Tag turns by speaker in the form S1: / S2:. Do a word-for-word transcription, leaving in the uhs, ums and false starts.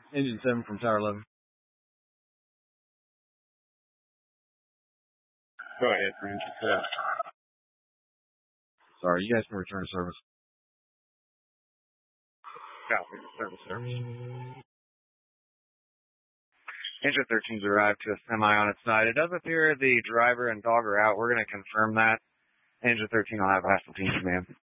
S1: Engine seven from Tower eleven.
S2: Go ahead, for engine seven.
S1: Sorry, you guys can return to service.
S2: Copy, service, service. Engine thirteen's arrived to a semi on its side. It does appear the driver and dog are out. We're going to confirm that. Engine thirteen will have hostile team command.